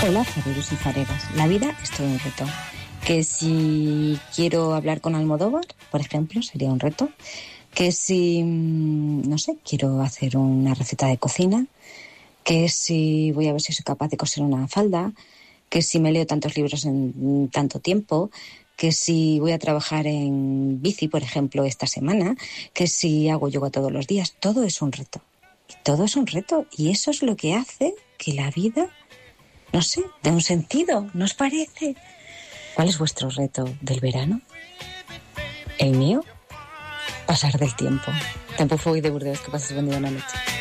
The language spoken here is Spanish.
Hola, fareros y fareras. La vida es todo un reto. Que si quiero hablar con Almodóvar, por ejemplo, sería un reto. Que si, no sé, quiero hacer una receta de cocina. Que si voy a ver si soy capaz de coser una falda. Que si me leo tantos libros en tanto tiempo. Que si voy a trabajar en bici, por ejemplo, esta semana. Que si hago yoga todos los días. Todo es un reto. Y todo es un reto. Y eso es lo que hace que la vida, no sé, de un sentido, ¿no os parece? ¿Cuál es vuestro reto del verano? El mío, pasar del tiempo. Tempo foi de Burdeos, que pases buen día, buena noche.